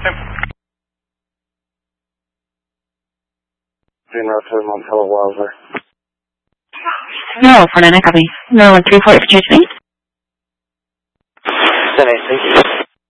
Route 2, Montello, Wilder. No, for 9, copy. No, 34, excuse me. 10-8, thank you.